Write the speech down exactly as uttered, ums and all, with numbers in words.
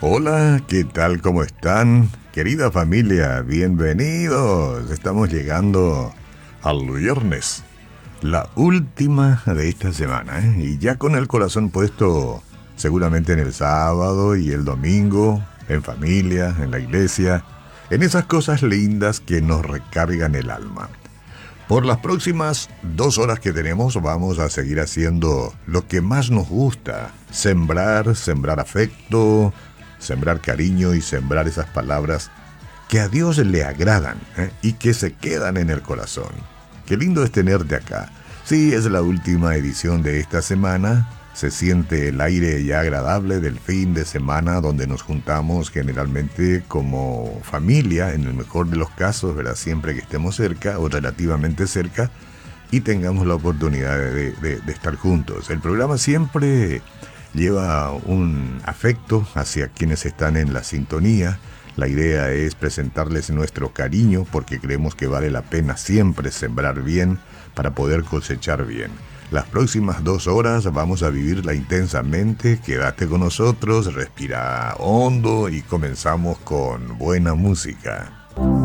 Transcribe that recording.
Hola, ¿qué tal? ¿Cómo están? Querida familia, bienvenidos. Estamos llegando al viernes, la última de esta semana, ¿eh? Y ya con el corazón puesto seguramente en el sábado y el domingo, en familia, en la iglesia, en esas cosas lindas que nos recargan el alma. Por las próximas dos horas que tenemos vamos a seguir haciendo lo que más nos gusta: sembrar, sembrar afecto, sembrar cariño y sembrar esas palabras que a Dios le agradan, ¿eh? Y que se quedan en el corazón. Qué lindo es tenerte acá. Sí, es la última edición de esta semana. Se siente el aire ya agradable del fin de semana, donde nos juntamos generalmente como familia, en el mejor de los casos, ¿verdad? Siempre que estemos cerca o relativamente cerca y tengamos la oportunidad de, de, de estar juntos. El programa siempre lleva un afecto hacia quienes están en la sintonía. La idea es presentarles nuestro cariño porque creemos que vale la pena siempre sembrar bien para poder cosechar bien. Las próximas dos horas vamos a vivirla intensamente. Quédate con nosotros, respira hondo y comenzamos con buena música.